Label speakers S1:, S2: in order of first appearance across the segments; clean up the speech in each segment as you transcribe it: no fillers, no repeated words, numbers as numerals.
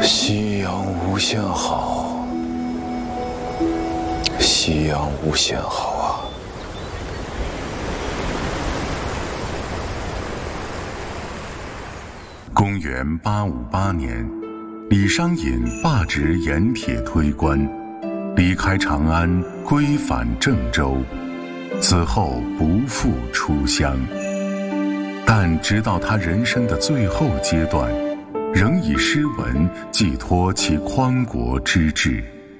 S1: 夕阳无限好，夕阳无限好啊！
S2: 公元858年，李商隐罢职盐铁推官，离开长安，归返郑州，此后不复出乡。但直到他人生的最后阶段，仍以诗文寄托其匡国之志。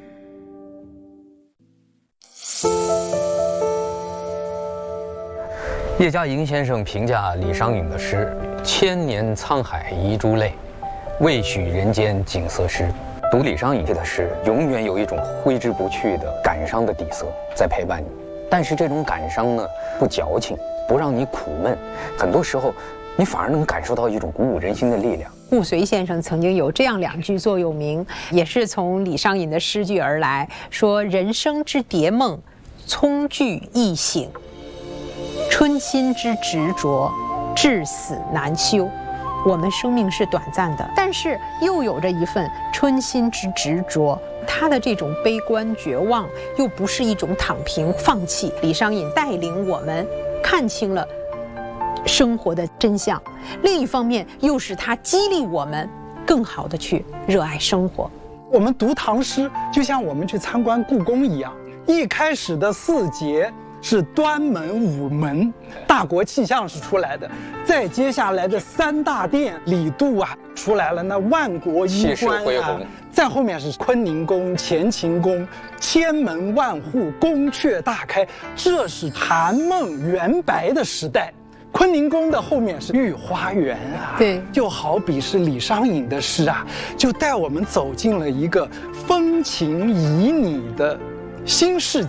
S3: 叶嘉莹先生评价李商隐的诗：千年沧海遗珠泪，未许人间景色诗。读李商隐的诗，永远有一种挥之不去的感伤的底色在陪伴你。但是这种感伤呢，不矫情，不让你苦闷，很多时候你反而能感受到一种鼓舞人心的力量。
S4: 顾随先生曾经有这样2句座右铭，也是从李商隐的诗句而来，说人生之蝶梦，葱具易醒；春心之执着，至死难休。我们生命是短暂的，但是又有着一份春心之执着。他的这种悲观绝望，又不是一种躺平放弃。李商隐带领我们看清了生活的真相，另一方面又是他激励我们更好的去热爱生活。
S5: 我们读唐诗就像我们去参观故宫一样，一开始的4节是端门午门，大国气象是出来的，再接下来的3大殿，李杜啊出来了，那万国衣冠啊，再后面是坤宁宫、乾清宫，千门万户，宫阙大开，这是韩孟元白的时代。坤宁宫的后面是御花园啊，
S4: 对，
S5: 就好比是李商隐的诗啊，就带我们走进了一个风情旖旎的新世界。